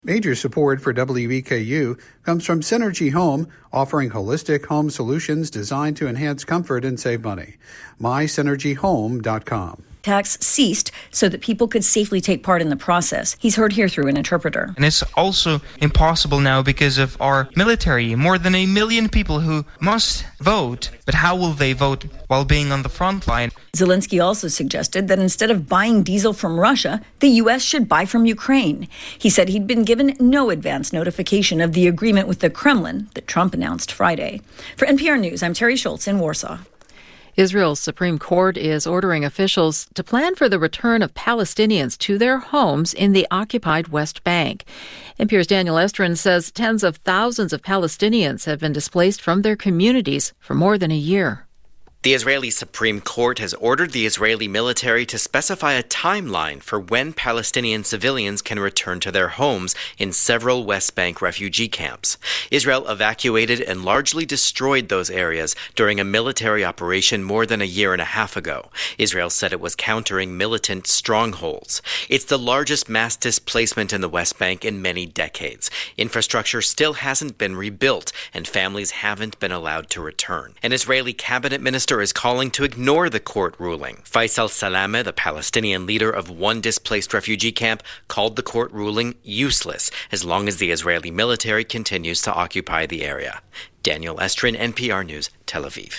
Major support for WEKU comes from Synergy Home, offering holistic home solutions designed to enhance comfort and save money. MySynergyHome.com. Tax ceased so that people could safely take part in the process. He's heard here through an interpreter. And it's also impossible now because of our military. More than 1 million people who must vote. But how will they vote while being on the front line? Zelensky also suggested that instead of buying diesel from Russia, the U.S. should buy from Ukraine. He said he'd been given no advance notification of the agreement with the Kremlin that Trump announced Friday. For NPR News, I'm Terry Schultz in Warsaw. Israel's Supreme Court is ordering officials to plan for the return of Palestinians to their homes in the occupied West Bank. NPR's Daniel Estrin says tens of thousands of Palestinians have been displaced from their communities for more than a year. The Israeli Supreme Court has ordered the Israeli military to specify a timeline for when Palestinian civilians can return to their homes in several West Bank refugee camps. Israel evacuated and largely destroyed those areas during a military operation more than a year and a half ago. Israel said it was countering militant strongholds. It's the largest mass displacement in the West Bank in many decades. Infrastructure still hasn't been rebuilt, and families haven't been allowed to return. An Israeli cabinet minister is calling to ignore the court ruling. Faisal Salameh, the Palestinian leader of one displaced refugee camp, called the court ruling useless as long as the Israeli military continues to occupy the area. Daniel Estrin, NPR News, Tel Aviv.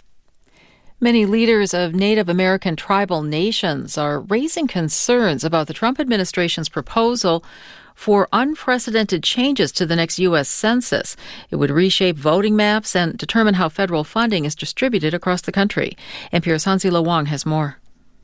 Many leaders of Native American tribal nations are raising concerns about the Trump administration's proposal for unprecedented changes to the next U.S. Census. It would reshape voting maps and determine how federal funding is distributed across the country. NPR's Hansi-Lo Wang has more.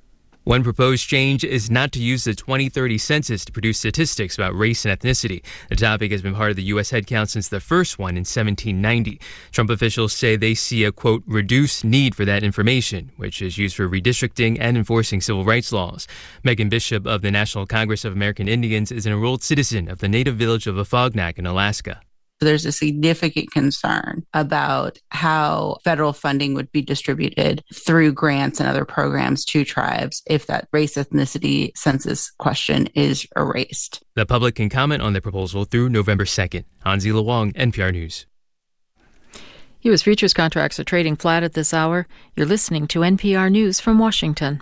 One proposed change is not to use the 2030 census to produce statistics about race and ethnicity. The topic has been part of the U.S. headcount since the first one in 1790. Trump officials say they see a, quote, reduced need for that information, which is used for redistricting and enforcing civil rights laws. Megan Bishop of the National Congress of American Indians is an enrolled citizen of the native village of Afognak in Alaska. There's a significant concern about how federal funding would be distributed through grants and other programs to tribes if that race ethnicity census question is erased. The public can comment on the proposal through November 2nd. Hansi-Lo Wang, NPR News. U.S. futures contracts are trading flat at this hour. You're listening to NPR News from Washington.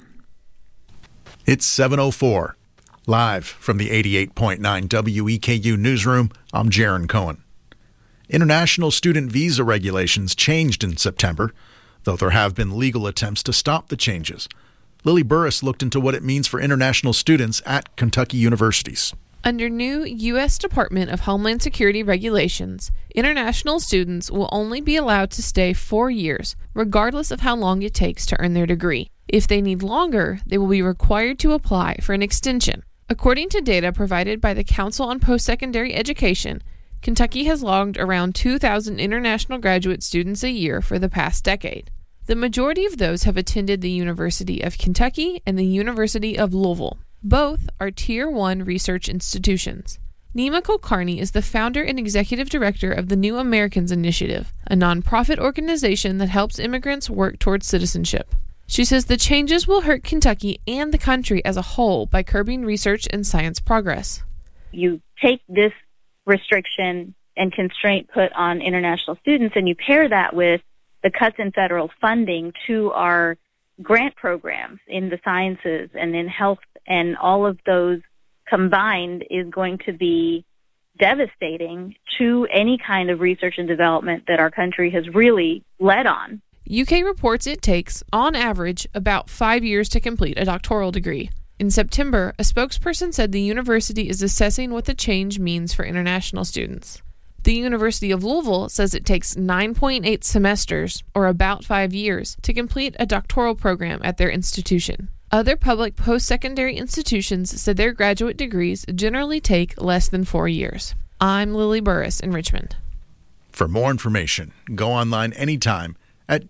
It's 7:04. Live from the 88.9 WEKU newsroom, I'm Jaron Cohen. International student visa regulations changed in September, though there have been legal attempts to stop the changes. Lily Burris looked into what it means for international students at Kentucky universities. Under new U.S. Department of Homeland Security regulations, international students will only be allowed to stay 4 years, regardless of how long it takes to earn their degree. If they need longer, they will be required to apply for an extension. According to data provided by the Council on Post-Secondary Education, Kentucky has logged around 2,000 international graduate students a year for the past decade. The majority of those have attended the University of Kentucky and the University of Louisville. Both are Tier 1 research institutions. Nima Kulkarni is the founder and executive director of the New Americans Initiative, a nonprofit organization that helps immigrants work towards citizenship. She says the changes will hurt Kentucky and the country as a whole by curbing research and science progress. You take this restriction and constraint put on international students, and you pair that with the cuts in federal funding to our grant programs in the sciences and in health, and all of those combined is going to be devastating to any kind of research and development that our country has really led on. UK reports it takes, on average, about 5 years to complete a doctoral degree. In September, a spokesperson said the university is assessing what the change means for international students. The University of Louisville says it takes 9.8 semesters, or about 5 years, to complete a doctoral program at their institution. Other public post-secondary institutions said their graduate degrees generally take less than 4 years. I'm Lily Burris in Richmond. For more information, go online anytime at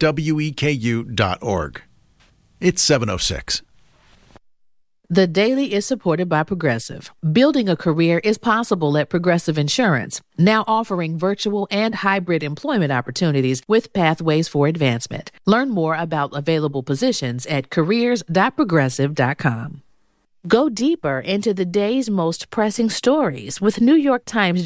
weku.org. It's 7:06. The Daily is supported by Progressive. Building a career is possible at Progressive Insurance, now offering virtual and hybrid employment opportunities with pathways for advancement. Learn more about available positions at careers.progressive.com. Go deeper into the day's most pressing stories with New York Times